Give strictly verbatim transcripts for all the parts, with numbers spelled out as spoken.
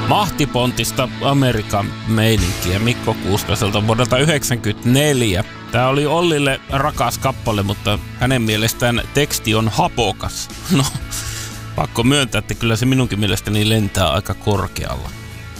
Mahtipontista Amerikan meininkiä Mikko Kuustoselta vuodelta yhdeksänkymmentäneljä. Tämä oli Ollille rakas kappale, mutta hänen mielestään teksti on hapokas. No, pakko myöntää, että kyllä se minunkin mielestäni lentää aika korkealla.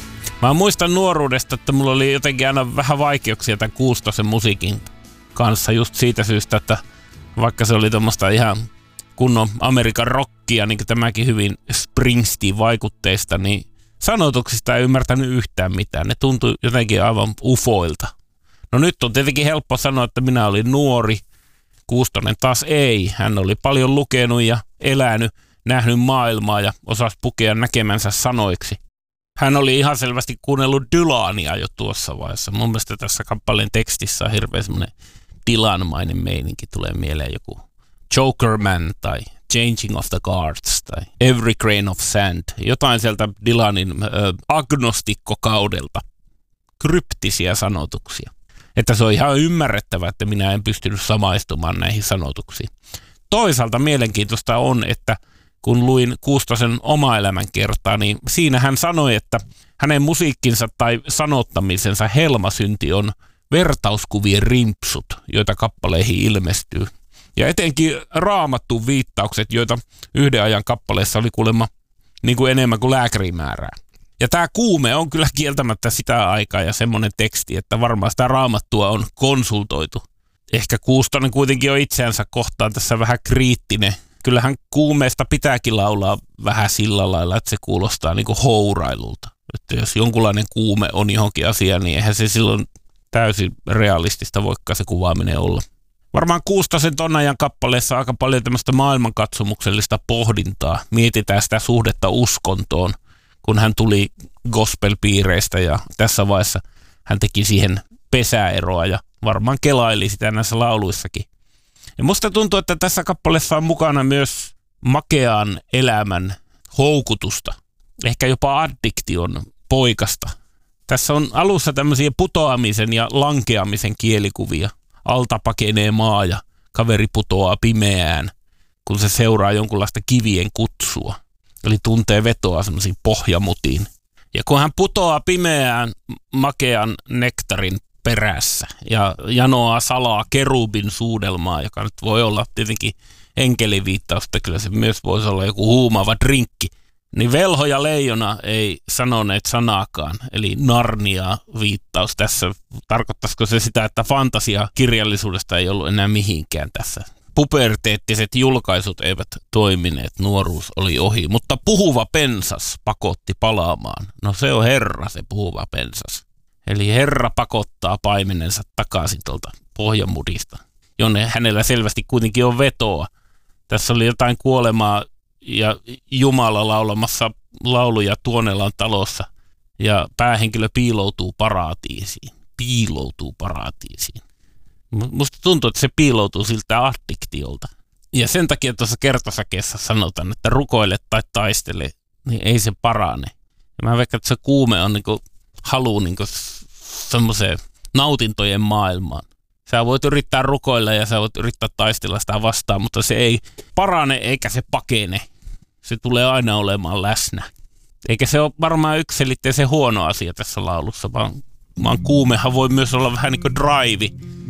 Mä muistan nuoruudesta, että mulla oli jotenkin aina vähän vaikeuksia tämän Kuustosen musiikin kanssa just siitä syystä, että vaikka se oli tommoista ihan kunnon Amerikan rockia, niin kuin tämäkin hyvin Springsteen-vaikutteista, niin sanotuksista ei ymmärtänyt yhtään mitään. Ne tuntui jotenkin aivan ufoilta. No nyt on tietenkin helppo sanoa, että minä olin nuori. Kuustonen taas ei. Hän oli paljon lukenut ja elänyt, nähnyt maailmaa ja osasi pukea näkemänsä sanoiksi. Hän oli ihan selvästi kuunnellut Dylania jo tuossa vaiheessa. Mun mielestä tässä kappaleen tekstissä on hirveän semmoinen Dylan-mainen meininki. Tulee mieleen joku Jokerman tai Changing of the Guards tai Every Grain of Sand. Jotain sieltä Dylanin äh, agnostikkokaudelta. Kryptisiä sanotuksia. Että se on ihan ymmärrettävä, että minä en pystynyt samaistumaan näihin sanotuksiin. Toisaalta mielenkiintoista on, että kun luin Kuustosen oma elämänkertaa, niin siinä hän sanoi, että hänen musiikkinsa tai sanottamisensa helmasynti on vertauskuvien rimpsut, joita kappaleihin ilmestyy. Ja etenkin raamattuun viittaukset, joita yhden ajan kappaleessa oli kuulemma niin kuin enemmän kuin lääkärimäärää. Ja tämä kuume on kyllä kieltämättä sitä aikaa ja semmoinen teksti, että varmaan sitä raamattua on konsultoitu. Ehkä Kuustonen kuitenkin on itseänsä kohtaan tässä vähän kriittinen. Kyllähän kuumeesta pitääkin laulaa vähän sillä lailla, että se kuulostaa niin kuin hourailulta. Että jos jonkunlainen kuume on johonkin asiaan, niin eihän se silloin täysin realistista voikaan se kuvaaminen olla. Varmaan Kuustosen ton ajan kappaleessa aika paljon tämmöistä maailmankatsomuksellista pohdintaa. Mietitään sitä suhdetta uskontoon, kun hän tuli gospel-piireistä ja tässä vaiheessa hän teki siihen pesäeroa ja varmaan kelaili sitä näissä lauluissakin. Ja musta tuntuu, että tässä kappaleessa on mukana myös makean elämän houkutusta, ehkä jopa addiktion poikasta. Tässä on alussa tämmöisiä putoamisen ja lankeamisen kielikuvia. Alta pakenee maa ja kaveri putoaa pimeään, kun se seuraa jonkunlaista kivien kutsua. Eli tuntee vetoa semmoisiin pohjamutiin. Ja kun hän putoaa pimeään makean nektarin perässä ja janoaa salaa kerubin suudelmaa, joka nyt voi olla tietenkin enkeliviittaus, että kyllä se myös voisi olla joku huumaava drinkki, niin velho ja leijona ei sanoneet sanaakaan, eli Narnia viittaus tässä. Tarkoittaisiko se sitä, että fantasiakirjallisuudesta ei ollut enää mihinkään tässä? Puberteettiset julkaisut eivät toimineet, nuoruus oli ohi, mutta puhuva pensas pakotti palaamaan. No se on Herra, se puhuva pensas. Eli Herra pakottaa paimenensa takaisin tuolta pohjamudista, jonne hänellä selvästi kuitenkin on vetoa. Tässä oli jotain kuolemaa ja Jumala laulamassa lauluja Tuonelan talossa ja päähenkilö piiloutuu paratiisiin. Piiloutuu paratiisiin. Musta tuntuu, että se piiloutuu siltä addiktiolta. Ja sen takia tuossa kertosäkeessä sanotaan, että rukoile tai taistele, niin ei se parane. Ja mä veikkaan, että se kuume on niinku halu niinku semmoiseen nautintojen maailmaan. Sä voit yrittää rukoilla ja sä voit yrittää taistella sitä vastaan, mutta se ei parane eikä se pakene. Se tulee aina olemaan läsnä. Eikä se ole varmaan yksiselitteisen huono asia tässä laulussa, vaan, vaan kuumehan voi myös olla vähän niin kuin drive,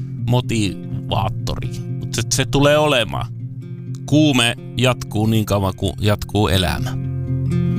motivaattori. Mutta se, se tulee olemaan. Kuume jatkuu niin kauan kuin jatkuu elämä.